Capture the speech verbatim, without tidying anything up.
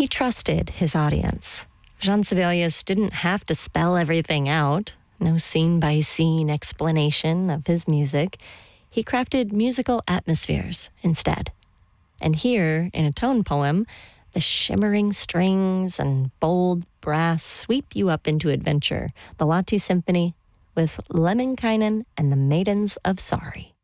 He trusted his audience. Jean Sibelius didn't have to spell everything out, no scene-by-scene explanation of his music. He crafted musical atmospheres instead. And here, in a tone poem, the shimmering strings and bold brass sweep you up into adventure, the Lahti Symphony with Lemminkainen and the Maidens of Sari.